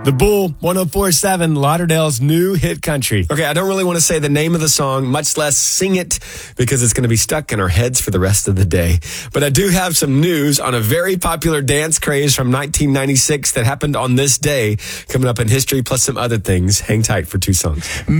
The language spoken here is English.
The Bull, 104.7, Lauderdale's new hit country. Okay, I don't really want to say the name of the song, much less sing it, because it's going to be stuck in our heads for the rest of the day. But I do have some news on a very popular dance craze from 1996 that happened on this day, coming up in history, plus some other things. Hang tight for two songs.